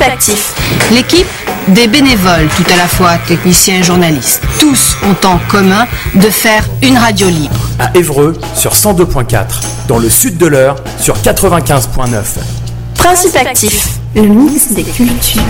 Actif. L'équipe, des bénévoles tout à la fois, techniciens et journalistes. Tous ont en commun de faire une radio libre. À Évreux sur 102.4, dans le sud de l'Eure sur 95.9. Principe Actif, le mix des cultures.